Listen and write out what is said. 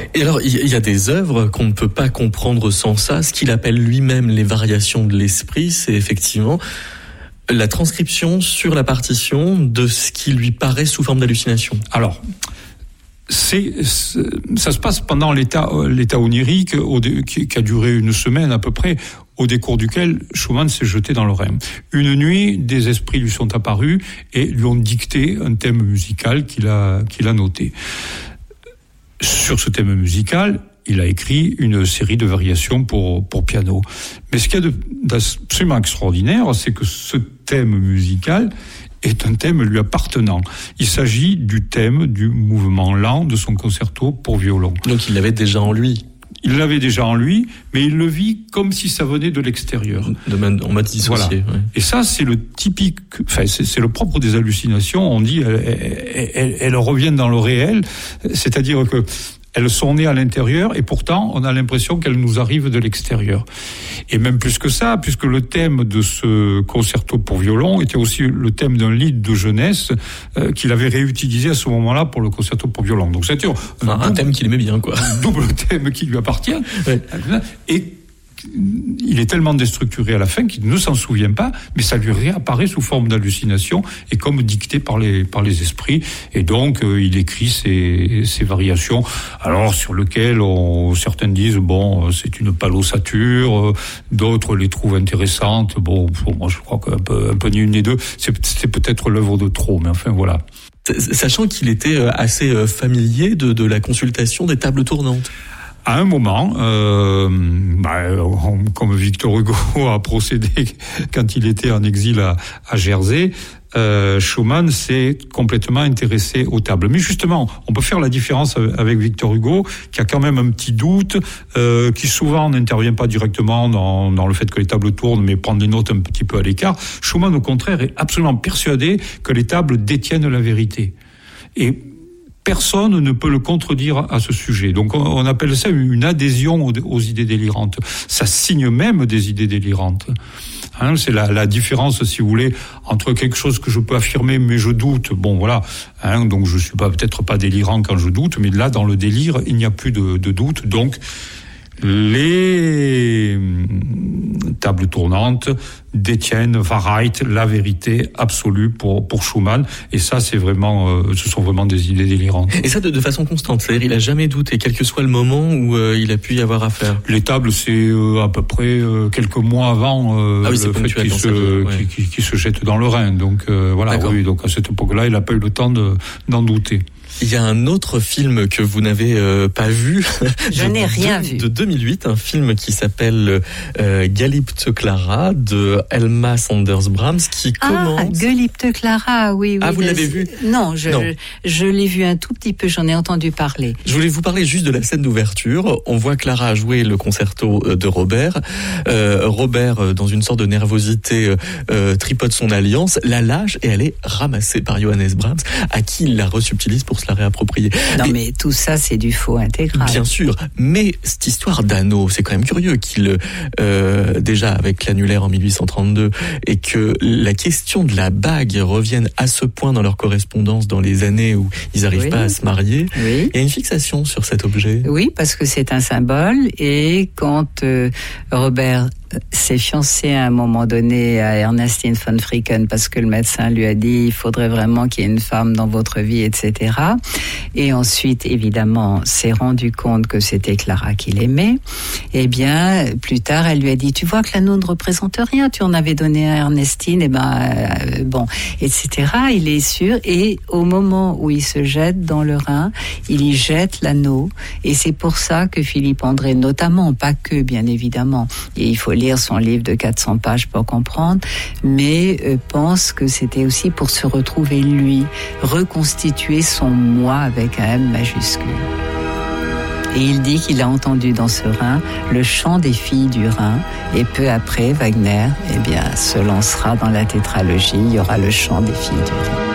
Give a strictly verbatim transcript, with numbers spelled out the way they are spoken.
Et alors, il y a des œuvres qu'on ne peut pas comprendre sans ça. Ce qu'il appelle lui-même les variations de l'esprit, c'est effectivement la transcription sur la partition de ce qui lui paraît sous forme d'hallucination. Alors, c'est, c'est ça se passe pendant l'état, l'état onirique au, qui, qui a duré une semaine à peu près, au décours duquel Schumann s'est jeté dans le Rhin. Une nuit, des esprits lui sont apparus et lui ont dicté un thème musical qu'il a, qu'il a noté. Sur ce thème musical, il a écrit une série de variations pour, pour piano. Mais ce qu'il y a de, d'absolument extraordinaire, c'est que ce thème musical est un thème lui appartenant. Il s'agit du thème du mouvement lent de son concerto pour violon. Donc il l'avait déjà en lui. Il l'avait déjà en lui, mais il le vit comme si ça venait de l'extérieur. De man, en mode dissocié. Voilà. Ouais. Et ça, c'est le typique, enfin, c'est, c'est le propre des hallucinations. On dit, elles, elles, elles, elles reviennent dans le réel. C'est-à-dire que elles sont nées à l'intérieur et pourtant on a l'impression qu'elles nous arrivent de l'extérieur. Et même plus que ça, puisque le thème de ce concerto pour violon était aussi le thème d'un lied de jeunesse euh, qu'il avait réutilisé à ce moment-là pour le concerto pour violon. Donc c'était un, un, un thème qu'il aimait bien, quoi. Un double thème qui lui appartient. Ouais. Et il est tellement déstructuré à la fin qu'il ne s'en souvient pas, mais ça lui réapparaît sous forme d'hallucination et comme dicté par les par les esprits. Et donc euh, il écrit ces ces variations. Alors sur lesquelles on, certains disent bon c'est une palossature, euh, d'autres les trouvent intéressantes. Bon pour moi je crois qu'un peu un peu ni une ni deux. C'est c'est peut-être l'œuvre de trop, mais enfin voilà. Sachant qu'il était assez familier de de la consultation des tables tournantes. À un moment, euh, bah, comme Victor Hugo a procédé quand il était en exil à, à Jersey, euh, Schumann s'est complètement intéressé aux tables. Mais justement, on peut faire la différence avec Victor Hugo, qui a quand même un petit doute, euh, qui souvent n'intervient pas directement dans, dans le fait que les tables tournent, mais prend des notes un petit peu à l'écart. Schumann, au contraire, est absolument persuadé que les tables détiennent la vérité. Et personne ne peut le contredire à ce sujet. Donc on appelle ça une adhésion aux, aux idées délirantes. Ça signe même des idées délirantes. Hein, c'est la, la différence, si vous voulez, entre quelque chose que je peux affirmer mais je doute. Bon voilà, hein, donc je suis pas peut-être pas délirant quand je doute, mais là dans le délire il n'y a plus de, de doute. Donc les tables tournantes détiennent Wahrheit, la vérité absolue pour pour Schumann, et ça c'est vraiment euh, ce sont vraiment des idées délirantes. Et ça de, de façon constante, c'est-à-dire il a jamais douté, quel que soit le moment où euh, il a pu y avoir affaire. Les tables c'est euh, à peu près euh, quelques mois avant euh, ah oui, le fait qu'il se ouais. qui, qui, qui se jette dans le Rhin. Donc euh, voilà, D'accord. oui, donc à cette époque-là, il n'a pas eu le temps de d'en douter. Il y a un autre film que vous n'avez euh, pas vu. Je n'ai rien de, vu. De deux mille huit, un film qui s'appelle euh, Geliebte Clara de Elma Sanders Brahms qui ah, commence. Ah, Geliebte Clara, oui, oui. Ah, vous l'avez vu ? Non, je, non. Je, je l'ai vu un tout petit peu, j'en ai entendu parler. Je voulais vous parler juste de la scène d'ouverture. On voit Clara jouer le concerto de Robert. Euh, Robert, dans une sorte de nervosité, euh, tripote son alliance, la lâche et elle est ramassée par Johannes Brahms, à qui il la resubtilise pour se la réapproprier. Non, mais, mais tout ça, c'est du faux intégral. Bien sûr, mais cette histoire d'anneau, c'est quand même curieux qu'il, euh, déjà avec l'annulaire en dix-huit cent trente-deux, et que la question de la bague revienne à ce point dans leur correspondance dans les années où ils n'arrivent oui. pas à se marier. Oui. Il y a une fixation sur cet objet. Oui, parce que c'est un symbole, et quand euh, Robert s'est fiancé à un moment donné à Ernestine von Fricken parce que le médecin lui a dit il faudrait vraiment qu'il y ait une femme dans votre vie, et cetera. Et ensuite, évidemment, s'est rendu compte que c'était Clara qu'il aimait. Eh bien, plus tard, elle lui a dit tu vois que l'anneau ne représente rien, tu en avais donné à Ernestine, et ben euh, bon, et cetera. Il est sûr. Et au moment où il se jette dans le Rhin, il y jette l'anneau. Et c'est pour ça que Philippe André, notamment, pas que, bien évidemment, et il faut lire son livre de quatre cents pages pour comprendre, mais euh, pense que c'était aussi pour se retrouver lui, reconstituer son moi avec un M majuscule. Et il dit qu'il a entendu dans ce Rhin le chant des filles du Rhin, et peu après, Wagner, eh bien, se lancera dans la tétralogie, il y aura le chant des filles du Rhin.